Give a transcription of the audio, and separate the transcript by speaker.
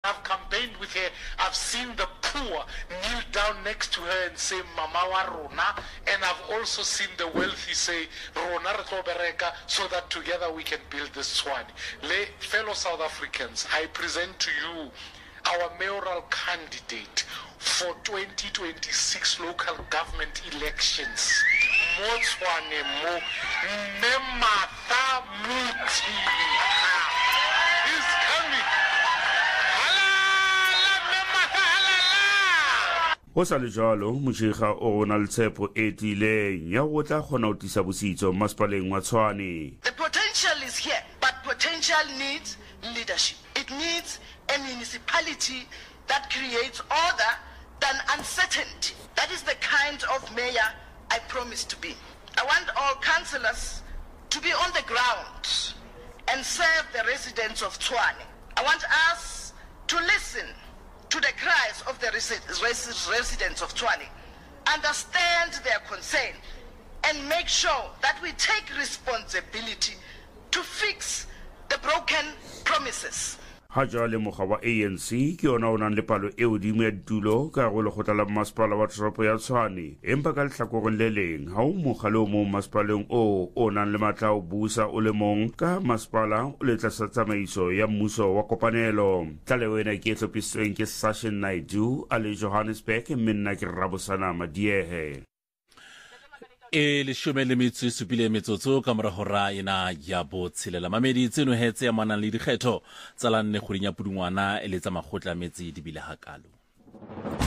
Speaker 1: I've campaigned with her. I've seen the poor kneel down next to her and say, Mama wa rona. And I've also seen the wealthy say, Rona re tlo bereka, so that together we can build this Tshwane. Fellow South Africans, I present to you our mayoral candidate for 2026 local government elections. Mo Tshwane mo, Mme Martha Muthibi. He's coming.
Speaker 2: Go sa le jalo Moshiga o na le tshepo e tiileng ya go tla kgona go tlisa bositso masepaleng wa Tshwane.
Speaker 3: The potential is here, but potential needs leadership. It needs a municipality that creates order than uncertainty. That is the kind of mayor I promise to be. I want all councillors to be on the ground and serve the residents of Tshwane. I want us to listen to the cries of the residents of Tshwane, understand their concern, and make sure that we take responsibility to fix the broken promises.
Speaker 2: Ha jwale mogwa wa ANC ke yona o nang le palo e hodimo ya ditulo ka go lekgotla la masepala wa toropo ya Tshwane, empa ka lehlakoreng le leng ha o mogale o mong masepaleng o nang le matla o busa o le mong ka masepala o le tlasa tsamaiso ya mmuso wa kopanelo. Tlaleho ena ke tlhopisitsweng ke Sashin Naidu a le Johannesburg, mme nna ke Rabosana Madiehe.
Speaker 4: E le shome le supile metsotso ka mora hora ena ya botshelela mamedi tseno hetse ya manang le dikgetho tsa la nne kgweding ya Pudungwana e le tsa makgotla metsi di bile hakalo.